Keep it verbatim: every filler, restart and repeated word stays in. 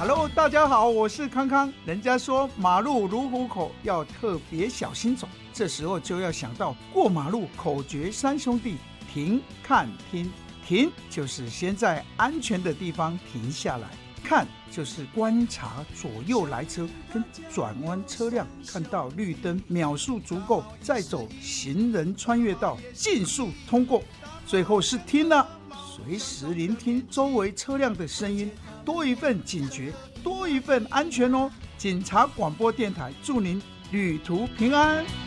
Hello， 大家好，我是康康。人家说马路如虎口，要特别小心走，这时候就要想到过马路口诀三兄弟：停、看、听。停就是先在安全的地方停下来，看就是观察左右来车跟转弯车辆，看到绿灯秒数足够再走行人穿越道，尽速通过。最后是听啊，随时聆听周围车辆的声音，多一份警觉，多一份安全哦。警察广播电台祝您旅途平安。